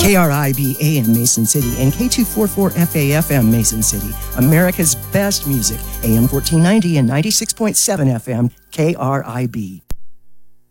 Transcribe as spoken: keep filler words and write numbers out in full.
K R I B A M Mason City and K two forty-four F A F M Mason City, America's best music, A M fourteen ninety and ninety-six point seven F M, K R I B.